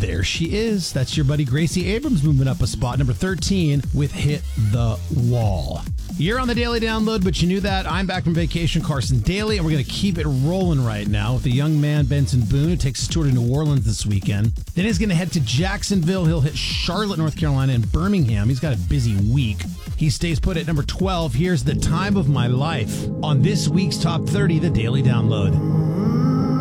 There she is. That's your buddy Gracie Abrams moving up a spot, number 13, with Hit the Wall. You're on the Daily Download, but you knew that. I'm back from vacation, Carson Daly, and we're going to keep it rolling right now with the young man, Benson Boone, who takes his tour to New Orleans this weekend. Then he's going to head to Jacksonville. He'll hit Charlotte, North Carolina, and Birmingham. He's got a busy week. He stays put at number 12. Here's The Time of My Life on this week's Top 30, the Daily Download.